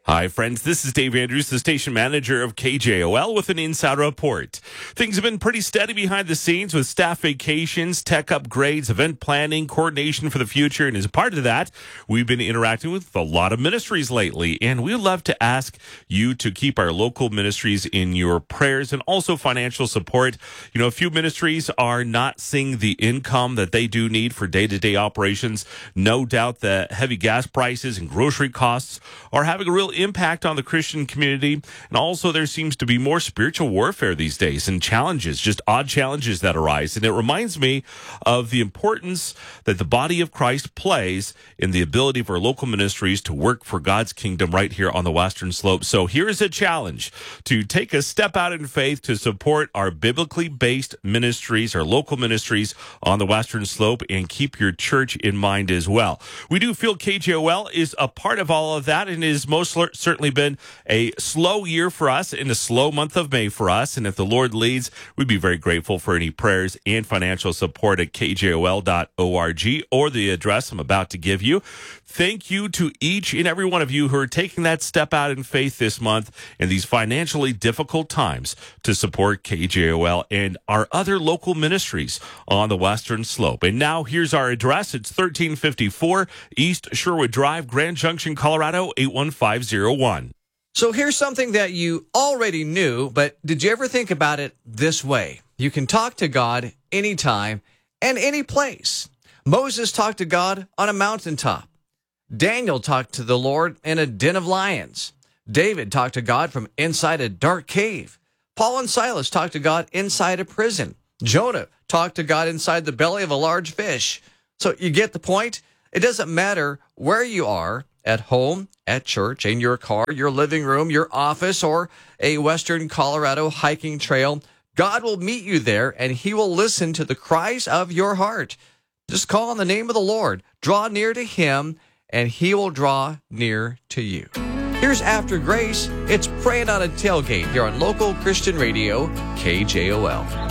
Hi, friends. This is Dave Andrews, the station manager of KJOL, with an inside report. Things have been pretty steady behind the scenes with staff vacations, tech upgrades, event planning, coordination for the future. And as a part of that, we've been interacting with a lot of ministries lately. And we'd love to ask you to keep our local ministries in your prayers and also financial support. You know, a few ministries are not seeing the income that they do need for day-to-day operations. No doubt the heavy gas prices and grocery costs are having a real impact on the Christian community. And also there seems to be more spiritual warfare these days and challenges, just odd challenges that arise. And it reminds me of the importance that the body of Christ plays in the ability of our local ministries to work for God's kingdom right here on the Western Slope. So here's a challenge to take a step out in faith to support our biblically based ministries, our local ministries on the Western Slope, and keep your church in mind as well. We do feel KJOL is a part of all of that, and it has most certainly been a slow year for us and a slow month of May for us. And if the Lord leads, we'd be very grateful for any prayers and financial support at kjol.org or the address I'm about to give you. Thank you to each and every one of you who are taking that step out in faith this month in these financially difficult times to support KJOL and our other local ministries on the Western Slope. And now here's our address. It's 1354 East Sherwood Drive, Grand Junction, Colorado, 81501. So here's something that you already knew, but did you ever think about it this way? You can talk to God anytime and any place. Moses talked to God on a mountaintop. Daniel talked to the Lord in a den of lions. David talked to God from inside a dark cave. Paul and Silas talked to God inside a prison. Jonah talked to God inside the belly of a large fish. So you get the point? It doesn't matter where you are, at home, at church, in your car, your living room, your office, or a Western Colorado hiking trail. God will meet you there, and he will listen to the cries of your heart. Just call on the name of the Lord. Draw near to him, and he will draw near to you. Here's After Grace. It's Praying on a Tailgate here on local Christian radio, KJOL.